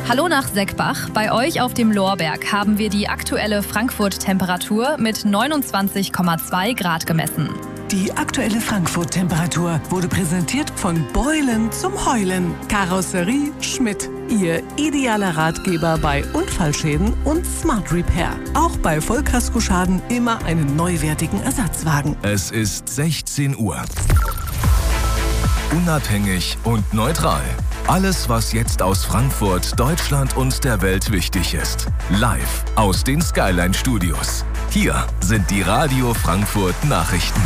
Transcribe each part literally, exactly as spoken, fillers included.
Hallo nach Seckbach. Bei euch auf dem Lorberg haben wir die aktuelle Frankfurt-Temperatur mit neunundzwanzig Komma zwei Grad gemessen. Die aktuelle Frankfurt-Temperatur wurde präsentiert von Beulen zum Heulen. Karosserie Schmidt. Ihr idealer Ratgeber bei Unfallschäden und Smart Repair. Auch bei Vollkaskoschaden immer einen neuwertigen Ersatzwagen. Es ist sechzehn Uhr. Unabhängig und neutral. Alles, was jetzt aus Frankfurt, Deutschland und der Welt wichtig ist. Live aus den Skyline Studios. Hier sind die Radio Frankfurt Nachrichten.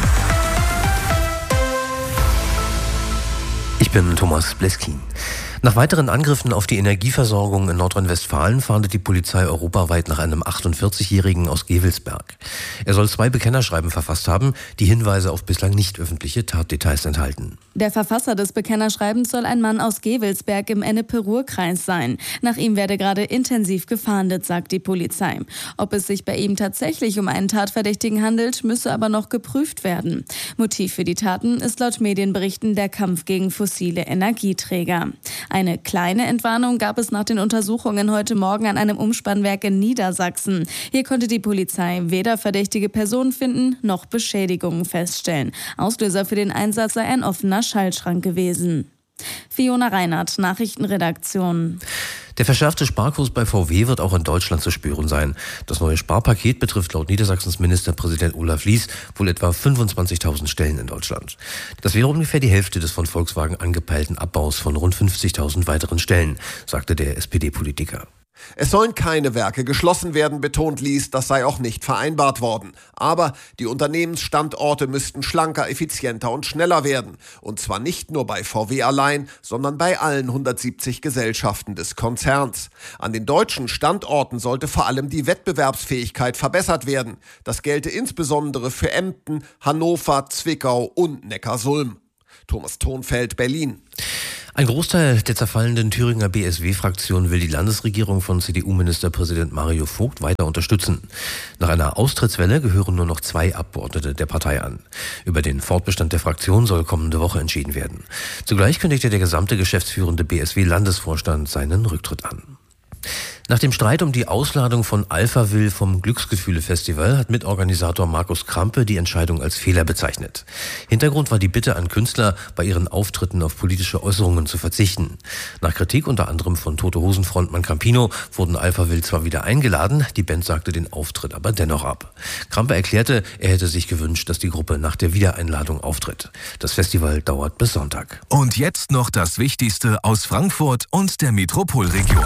Ich bin Thomas Bleskin. Nach weiteren Angriffen auf die Energieversorgung in Nordrhein-Westfalen fahndet die Polizei europaweit nach einem achtundvierzigjährigen aus Gevelsberg. Er soll zwei Bekennerschreiben verfasst haben, die Hinweise auf bislang nicht öffentliche Tatdetails enthalten. Der Verfasser des Bekennerschreibens soll ein Mann aus Gevelsberg im Ennepe-Ruhr-Kreis sein. Nach ihm werde gerade intensiv gefahndet, sagt die Polizei. Ob es sich bei ihm tatsächlich um einen Tatverdächtigen handelt, müsse aber noch geprüft werden. Motiv für die Taten ist laut Medienberichten der Kampf gegen fossile Energieträger. Eine kleine Entwarnung gab es nach den Untersuchungen heute Morgen an einem Umspannwerk in Niedersachsen. Hier konnte die Polizei weder verdächtige Personen finden, noch Beschädigungen feststellen. Auslöser für den Einsatz sei ein offener Schaltschrank gewesen. Fiona Reinhardt, Nachrichtenredaktion. Der verschärfte Sparkurs bei V W wird auch in Deutschland zu spüren sein. Das neue Sparpaket betrifft laut Niedersachsens Ministerpräsident Olaf Lies wohl etwa fünfundzwanzigtausend Stellen in Deutschland. Das wäre ungefähr die Hälfte des von Volkswagen angepeilten Abbaus von rund fünfzigtausend weiteren Stellen, sagte der S P D-Politiker. Es sollen keine Werke geschlossen werden, betont Lies, das sei auch nicht vereinbart worden. Aber die Unternehmensstandorte müssten schlanker, effizienter und schneller werden. Und zwar nicht nur bei V W allein, sondern bei allen hundertsiebzig Gesellschaften des Konzerns. An den deutschen Standorten sollte vor allem die Wettbewerbsfähigkeit verbessert werden. Das gelte insbesondere für Emden, Hannover, Zwickau und Neckarsulm. Thomas Thonfeld, Berlin. Ein Großteil der zerfallenden Thüringer B S W-Fraktion will die Landesregierung von C D U-Ministerpräsident Mario Vogt weiter unterstützen. Nach einer Austrittswelle gehören nur noch zwei Abgeordnete der Partei an. Über den Fortbestand der Fraktion soll kommende Woche entschieden werden. Zugleich kündigte der gesamte geschäftsführende B S W-Landesvorstand seinen Rücktritt an. Nach dem Streit um die Ausladung von Alphaville vom Glücksgefühle-Festival hat Mitorganisator Markus Krampe die Entscheidung als Fehler bezeichnet. Hintergrund war die Bitte an Künstler, bei ihren Auftritten auf politische Äußerungen zu verzichten. Nach Kritik unter anderem von Tote-Hosen-Frontmann Campino wurden Alphaville zwar wieder eingeladen, die Band sagte den Auftritt aber dennoch ab. Krampe erklärte, er hätte sich gewünscht, dass die Gruppe nach der Wiedereinladung auftritt. Das Festival dauert bis Sonntag. Und jetzt noch das Wichtigste aus Frankfurt und der Metropolregion.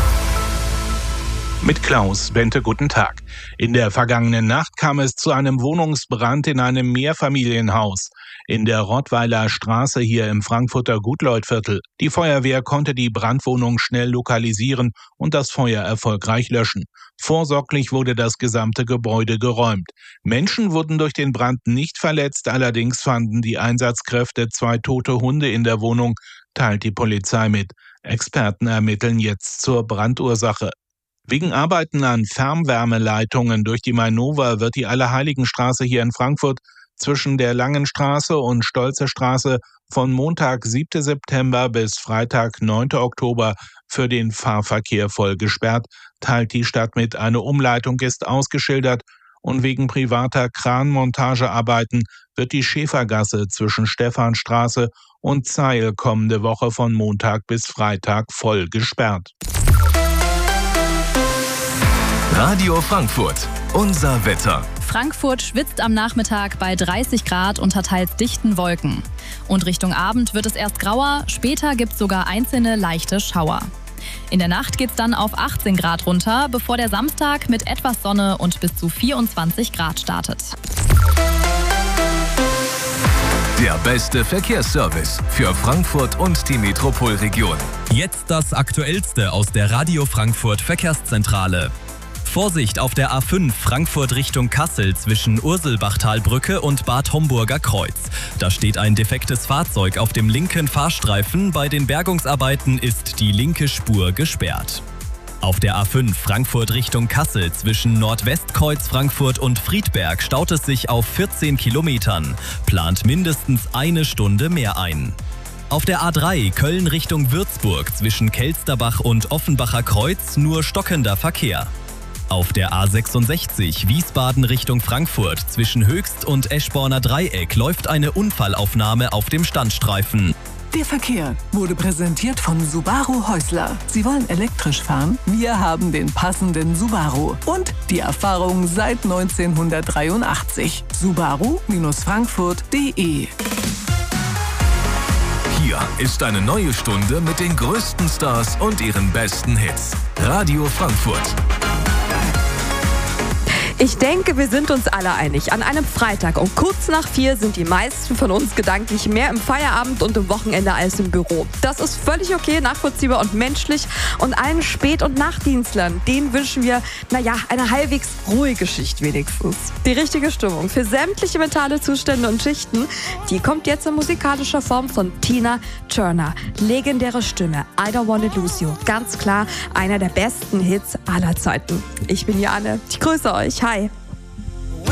Mit Klaus Bente, guten Tag. In der vergangenen Nacht kam es zu einem Wohnungsbrand in einem Mehrfamilienhaus in der Rottweiler Straße hier im Frankfurter Gutleutviertel. Die Feuerwehr konnte die Brandwohnung schnell lokalisieren und das Feuer erfolgreich löschen. Vorsorglich wurde das gesamte Gebäude geräumt. Menschen wurden durch den Brand nicht verletzt, allerdings fanden die Einsatzkräfte zwei tote Hunde in der Wohnung, teilt die Polizei mit. Experten ermitteln jetzt zur Brandursache. Wegen Arbeiten an Fernwärmeleitungen durch die Mainova wird die Allerheiligenstraße hier in Frankfurt zwischen der Langen Straße und Stolze Straße von Montag siebten September bis Freitag neunten Oktober für den Fahrverkehr voll gesperrt, teilt die Stadt mit. Eine Umleitung ist ausgeschildert und wegen privater Kranmontagearbeiten wird die Schäfergasse zwischen Stephanstraße und Zeil kommende Woche von Montag bis Freitag voll gesperrt. Radio Frankfurt, unser Wetter. Frankfurt schwitzt am Nachmittag bei dreißig Grad unter teils dichten Wolken. Und Richtung Abend wird es erst grauer, später gibt es sogar einzelne leichte Schauer. In der Nacht geht es dann auf achtzehn Grad runter, bevor der Samstag mit etwas Sonne und bis zu vierundzwanzig Grad startet. Der beste Verkehrsservice für Frankfurt und die Metropolregion. Jetzt das Aktuellste aus der Radio Frankfurt Verkehrszentrale. Vorsicht auf der A fünf Frankfurt Richtung Kassel zwischen Urselbachtalbrücke und Bad Homburger Kreuz. Da steht ein defektes Fahrzeug auf dem linken Fahrstreifen. Bei den Bergungsarbeiten ist die linke Spur gesperrt. Auf der A fünf Frankfurt Richtung Kassel zwischen Nordwestkreuz Frankfurt und Friedberg staut es sich auf vierzehn Kilometern. Plant mindestens eine Stunde mehr ein. Auf der A drei Köln Richtung Würzburg zwischen Kelsterbach und Offenbacher Kreuz nur stockender Verkehr. Auf der A sechsundsechzig Wiesbaden Richtung Frankfurt zwischen Höchst und Eschborner Dreieck läuft eine Unfallaufnahme auf dem Standstreifen. Der Verkehr wurde präsentiert von Subaru Häusler. Sie wollen elektrisch fahren? Wir haben den passenden Subaru und die Erfahrung seit neunzehnhundertdreiundachtzig. Subaru Frankfurt punkt de. Hier ist eine neue Stunde mit den größten Stars und ihren besten Hits. Radio Frankfurt. Ich denke, wir sind uns alle einig. An einem Freitag um kurz nach vier sind die meisten von uns gedanklich mehr im Feierabend und im Wochenende als im Büro. Das ist völlig okay, nachvollziehbar und menschlich. Und allen Spät- und Nachtdienstlern, denen wünschen wir, naja, eine halbwegs ruhige Schicht wenigstens. Die richtige Stimmung für sämtliche mentale Zustände und Schichten, die kommt jetzt in musikalischer Form von Tina Turner. Legendäre Stimme, I Don't Wanna Lose You. Ganz klar, einer der besten Hits aller Zeiten. Ich bin Jane, ich grüße euch. Hi.